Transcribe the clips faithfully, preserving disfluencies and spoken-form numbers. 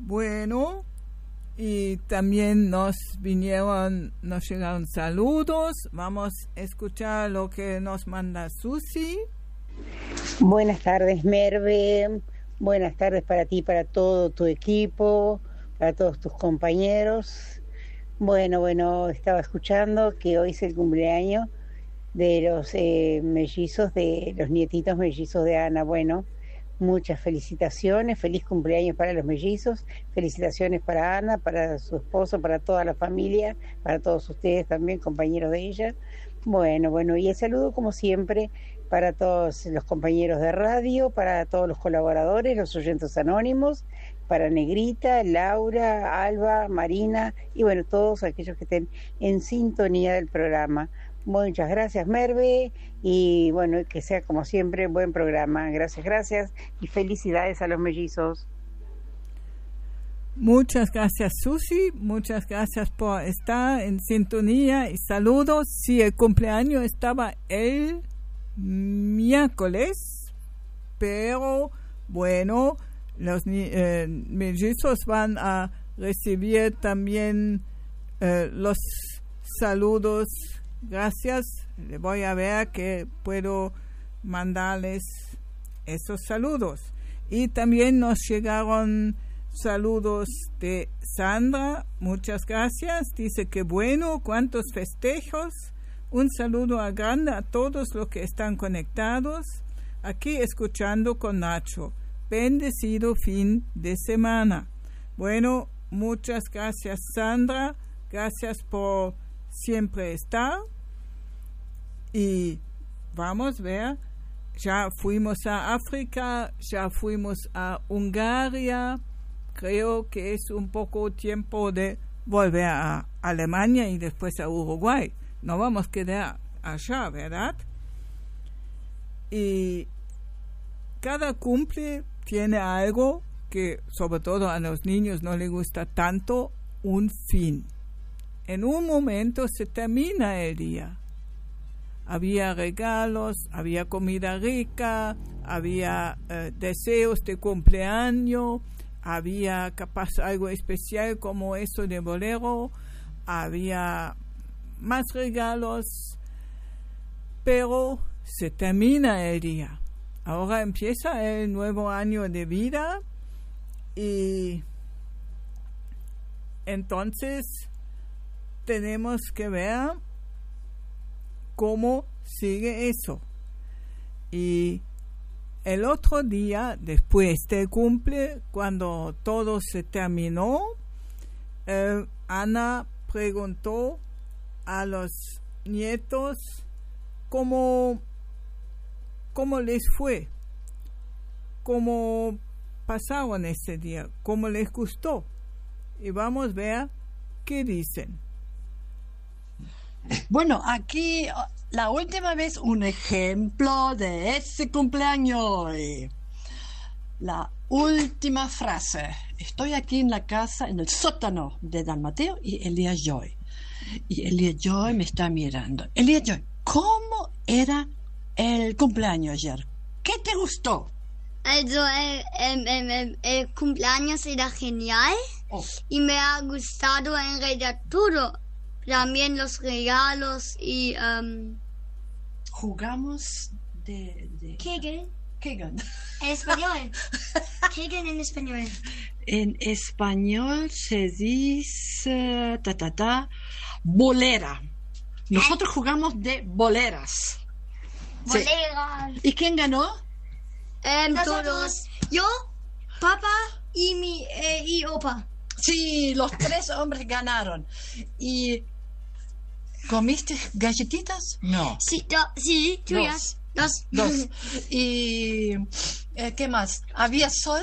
Bueno, y también nos vinieron, nos llegaron saludos. Vamos a escuchar lo que nos manda Susi. Buenas tardes, Merve. Buenas tardes para ti, para todo tu equipo, para todos tus compañeros. Bueno, bueno, estaba escuchando que hoy es el cumpleaños de los eh, mellizos, de los nietitos mellizos de Ana. Bueno, muchas felicitaciones, feliz cumpleaños para los mellizos, felicitaciones para Ana, para su esposo, para toda la familia, para todos ustedes también, compañeros de ella. Bueno, bueno, y el saludo como siempre para todos los compañeros de radio, para todos los colaboradores, los oyentes anónimos, para Negrita, Laura, Alba, Marina y bueno, todos aquellos que estén en sintonía del programa. Muchas gracias, Merve, y bueno, que sea como siempre buen programa. Gracias, gracias y felicidades a los mellizos. Muchas gracias, Susi, muchas gracias por estar en sintonía y saludos. Sí, el cumpleaños estaba el miércoles, pero bueno, los eh, mellizos van a recibir también eh, los saludos. Gracias, le voy a ver que puedo mandarles esos saludos. Y también nos llegaron saludos de Sandra, muchas gracias. Dice que bueno, cuántos festejos. Un saludo a grande a todos los que están conectados aquí escuchando con Nacho. Bendecido fin de semana. Bueno, muchas gracias, Sandra. Gracias por siempre estar. Y vamos a ver, ya fuimos a África, ya fuimos a Hungría. Creo que es un poco tiempo de volver a Alemania y después a Uruguay. No vamos a quedar allá, ¿verdad? Y cada cumple tiene algo que sobre todo a los niños no les gusta tanto, un fin. En un momento se termina el día. Había regalos, había comida rica, había eh, deseos de cumpleaños, había capaz algo especial como eso de bolero, había más regalos, pero se termina el día. Ahora empieza el nuevo año de vida y entonces tenemos que ver cómo sigue eso. Y el otro día, después del cumple, cuando todo se terminó, eh, Ana preguntó a los nietos cómo, cómo les fue, cómo pasaron ese día, cómo les gustó. Y vamos a ver qué dicen. Bueno, aquí la última vez un ejemplo de ese cumpleaños. La última frase. Estoy aquí en la casa, en el sótano de Dan Mateo y Elia Joy. Y Elia Joy me está mirando. Elia Joy, ¿cómo era el cumpleaños ayer? ¿Qué te gustó? Also, el, el, el, el, el cumpleaños era genial oh. y me ha gustado en realidad todo. También los regalos y... Um, jugamos de... de... Kegel. Kegel. En español. Kegel en español. En español se dice... Ta, ta, ta, bolera. Nosotros jugamos de boleras. Boleras. Sí. ¿Y quién ganó? Um, todos. Yo, papá y mi eh, y opa. Sí, los tres hombres ganaron. ¿Y comiste galletitas? No. Sí, do, sí, tuyas. Dos. Dos. Dos. ¿Y eh, qué más? ¿Había sol?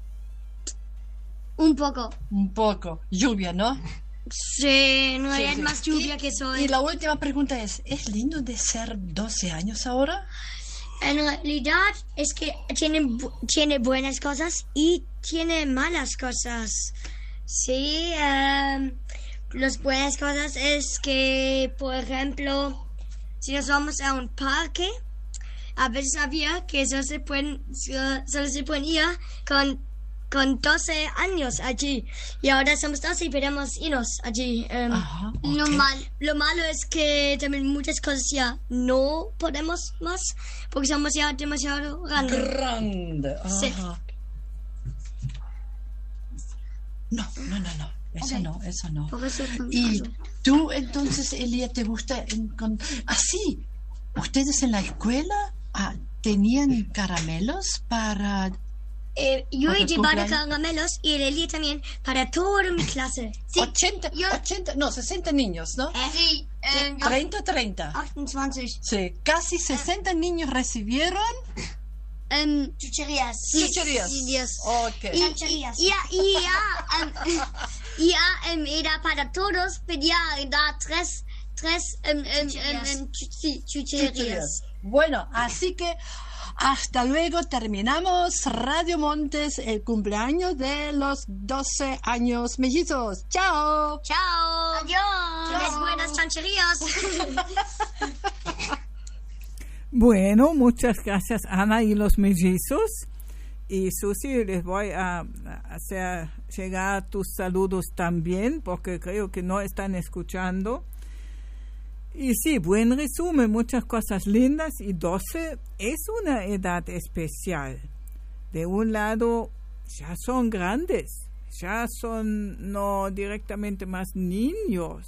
Un poco. Un poco. Lluvia, ¿no? Sí, no hay sí, sí. más lluvia y, que sol. Y la última pregunta es, ¿es lindo de ser doce años ahora? En realidad es que tiene, tiene buenas cosas y tiene malas cosas. Sí, um, las buenas cosas es que, por ejemplo, si nos vamos a un parque, a veces había que solo se, pueden, solo se pueden ir con con doce años allí. Y ahora somos doce y podemos irnos allí. Um, Ajá, okay. lo, mal, lo malo es que también muchas cosas ya no podemos más porque somos ya demasiado grandes. Grande. Ajá. Sí. No, no, no, no. Eso Okay. no, eso no. Por eso, Y also. tú, entonces, Elia, ¿te gusta? Así, ¿ustedes en la escuela ah, tenían caramelos para...? Eh, yo ¿Para he el llevado cumpleaños? caramelos y el Eli también para toda mi clase. Sí, ochenta, yo- ochenta, no, sesenta niños, ¿no? Sí, eh, treinta, treinta. veinticuatro. Sí, casi sesenta niños recibieron Um, chucherías. Sí, chucherías. sí, Dios. Ok. Y, y, y, y, y ya, um, y ya um, era para todos, pedía da tres, tres um, um, um, um, chu- sí, chucherías. Bueno, así que hasta luego, terminamos Radio Montes, el cumpleaños de los doce años mellizos. ¡Chao! Chao. Adiós. Tienes buenas chancherías. Bueno, muchas gracias Ana y los mellizos. Y Susi, les voy a hacer llegar tus saludos también, porque creo que no están escuchando. Y sí, buen resumen, muchas cosas lindas. Y doce es una edad especial. De un lado, ya son grandes, ya son no directamente más niños.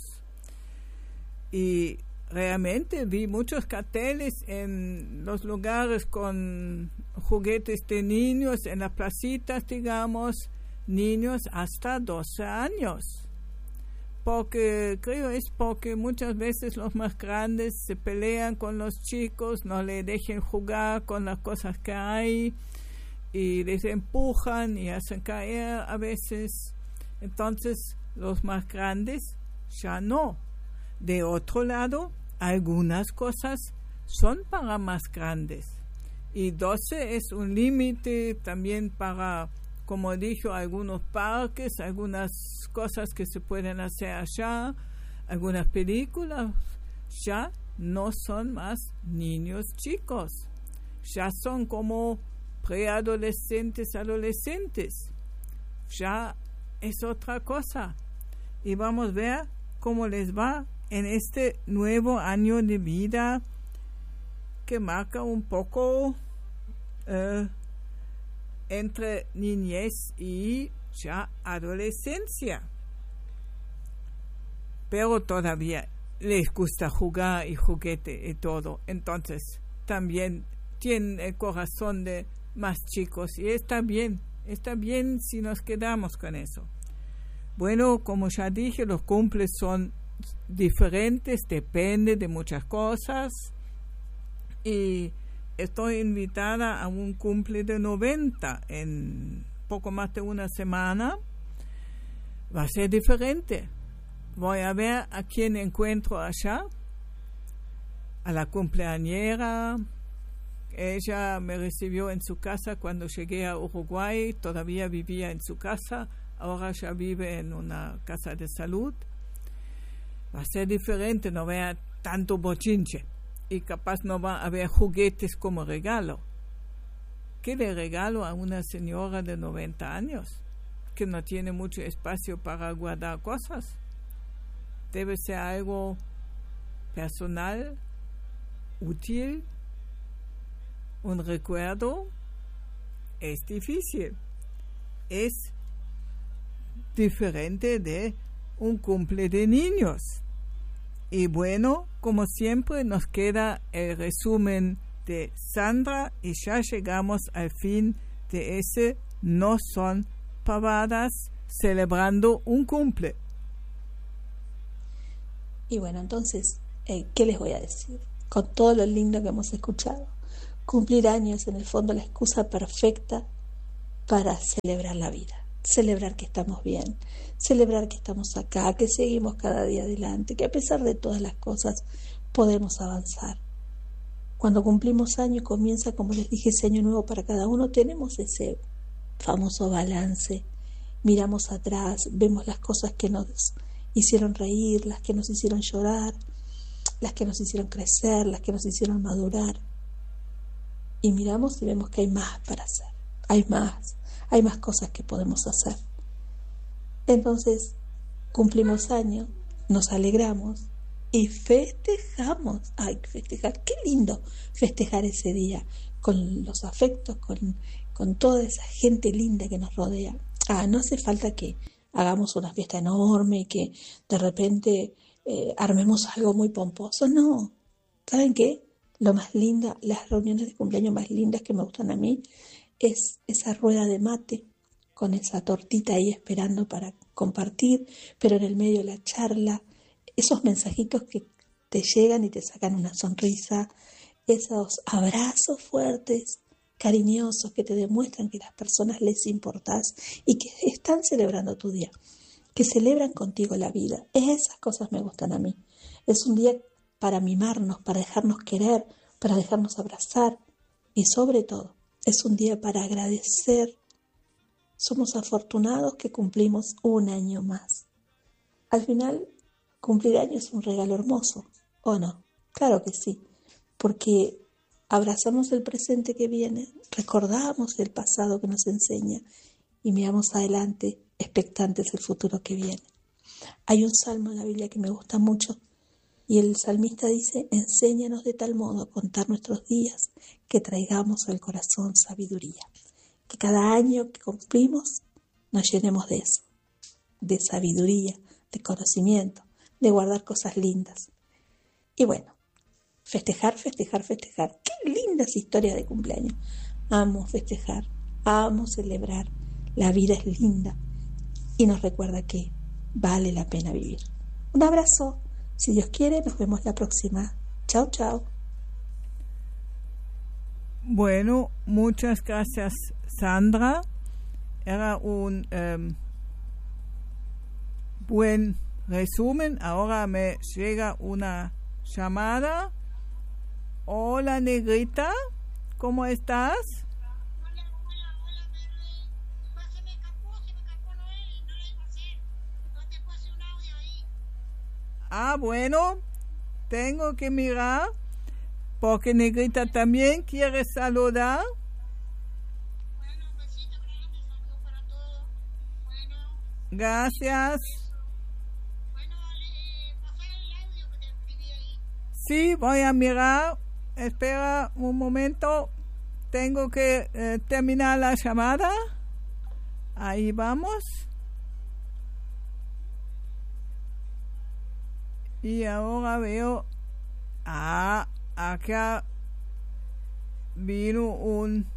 Y realmente vi muchos carteles en los lugares con juguetes de niños, en las placitas, digamos, niños hasta doce años. Porque creo es porque muchas veces los más grandes se pelean con los chicos, no le dejen jugar con las cosas que hay y les empujan y hacen caer a veces. Entonces los más grandes ya no. De otro lado, algunas cosas son para más grandes y doce es un límite también para, como dijo, algunos parques, algunas cosas que se pueden hacer allá, algunas películas ya no son más niños chicos, ya son como preadolescentes, adolescentes, ya es otra cosa. Y vamos a ver cómo les va en este nuevo año de vida que marca un poco eh, entre niñez y ya adolescencia. Pero todavía les gusta jugar y juguete y todo. Entonces también tienen el corazón de más chicos y está bien, está bien si nos quedamos con eso. Bueno, como ya dije, los cumples son diferentes, depende de muchas cosas y estoy invitada a un cumple de noventa en poco más de una semana. Va a ser diferente. Voy a ver a quién encuentro allá, a la cumpleañera. Ella me recibió en su casa cuando llegué a Uruguay, todavía vivía en su casa, ahora ya vive en una casa de salud. Va a ser diferente, no va a haber tanto bochinche y capaz no va a haber juguetes como regalo. ¿Qué le regalo a una señora de noventa años que no tiene mucho espacio para guardar cosas? Debe ser algo personal, útil, un recuerdo. Es difícil, es diferente de un cumple de niños. Y bueno, como siempre nos queda el resumen de Sandra y ya llegamos al fin de ese No Son Pavadas celebrando un cumple. Y bueno, entonces, eh, ¿qué les voy a decir? Con todo lo lindo que hemos escuchado, cumplir años en el fondo la excusa perfecta para celebrar la vida. Celebrar que estamos bien, celebrar que estamos acá, que seguimos cada día adelante, que a pesar de todas las cosas podemos avanzar. Cuando cumplimos año y comienza, como les dije, ese año nuevo para cada uno, tenemos ese famoso balance. Miramos atrás, vemos las cosas que nos hicieron reír, las que nos hicieron llorar, las que nos hicieron crecer, las que nos hicieron madurar. Y miramos y vemos que hay más para hacer, hay más. hay más cosas que podemos hacer. Entonces, cumplimos años, nos alegramos y festejamos. Ay, festejar, qué lindo festejar ese día con los afectos, con, con toda esa gente linda que nos rodea. Ah, no hace falta que hagamos una fiesta enorme y que de repente eh, armemos algo muy pomposo. No, ¿saben qué? Lo más linda, las reuniones de cumpleaños más lindas que me gustan a mí es esa rueda de mate con esa tortita ahí esperando para compartir, pero en el medio de la charla, esos mensajitos que te llegan y te sacan una sonrisa, esos abrazos fuertes, cariñosos que te demuestran que a las personas les importás y que están celebrando tu día, que celebran contigo la vida. Esas cosas me gustan a mí. Es un día para mimarnos, para dejarnos querer, para dejarnos abrazar y sobre todo es un día para agradecer. Somos afortunados que cumplimos un año más. Al final, cumplir años es un regalo hermoso, ¿o no? Claro que sí, porque abrazamos el presente que viene, recordamos el pasado que nos enseña y miramos adelante, expectantes el futuro que viene. Hay un salmo en la Biblia que me gusta mucho y el salmista dice: enséñanos de tal modo a contar nuestros días que traigamos al corazón sabiduría. Que cada año que cumplimos nos llenemos de eso, de sabiduría, de conocimiento, de guardar cosas lindas. Y bueno, festejar, festejar, festejar. ¡Qué lindas historias de cumpleaños! Amo festejar, amo celebrar. La vida es linda y nos recuerda que vale la pena vivir. Un abrazo. Si Dios quiere, nos vemos la próxima. Chao, chao. Bueno, muchas gracias, Sandra. Era un um, buen resumen. Ahora me llega una llamada. Hola, Negrita, ¿cómo estás? Hola, hola, hola, Merve. Se me escapó, se me escapó Noel y no lo iba a hacer. No te puse un audio ahí. Ah, bueno, tengo que mirar, porque Negrita también quiere saludar. Bueno, un besito grande, saludos para todos. Bueno. Gracias. Bueno, eh, pasar el audio que te escribí ahí. Sí, voy a mirar. Espera un momento. Tengo que eh, terminar la llamada. Ahí vamos. Y ahora veo. Ah, acá vino un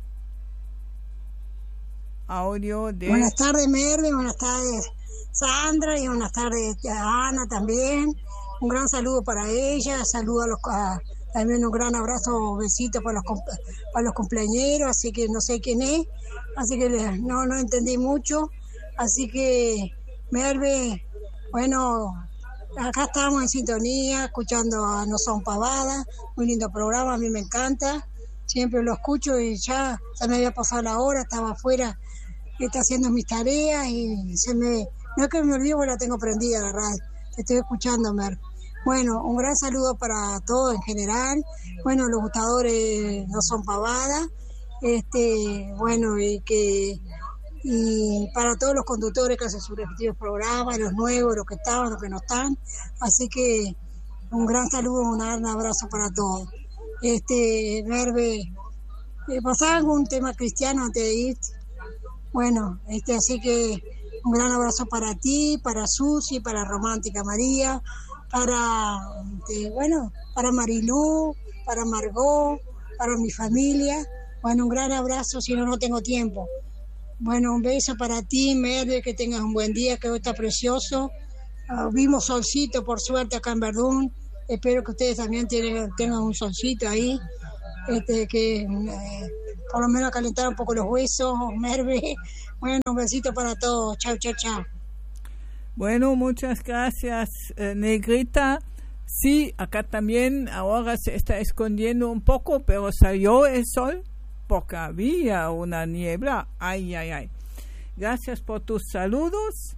audio de... Buenas tardes, Merve, buenas tardes, Sandra, y buenas tardes a Ana también. Un gran saludo para ella, saludo a los, a, también un gran abrazo, besito para los, para los cumpleañeros, así que no sé quién es, así que no, no entendí mucho, así que Merve, bueno, acá estamos en sintonía, escuchando a No Son Pavadas, muy lindo programa, a mí me encanta, siempre lo escucho y ya se me había pasado la hora, estaba afuera, está haciendo mis tareas y se me, no es que me olvido porque la tengo prendida la radio, te estoy escuchando, Mer. Bueno, un gran saludo para todos en general, bueno, los gustadores No Son Pavadas, este, bueno, y que y para todos los conductores que hacen sus respectivos programas, los nuevos, los que estaban, los que no están, así que un gran saludo, un gran abrazo para todos. Este, Merve, eh, ¿pasaba algún tema cristiano antes de irte? Bueno, este, así que un gran abrazo para ti, para Susi, para Romántica María, para, este, bueno, para Marilú, para Margot, para mi familia. Bueno, un gran abrazo, si no, no tengo tiempo. Bueno, un beso para ti, Merve, que tengas un buen día, que hoy está precioso. Uh, vimos solcito, por suerte, acá en Verdún. Espero que ustedes también tienen, tengan un solcito ahí, este, que eh, por lo menos calentar un poco los huesos, Merve. Bueno, un besito para todos. Chao, chao, chao. Bueno, muchas gracias, eh, Negrita. Sí, acá también ahora se está escondiendo un poco, pero salió el sol porque había una niebla. Ay, ay, ay. Gracias por tus saludos.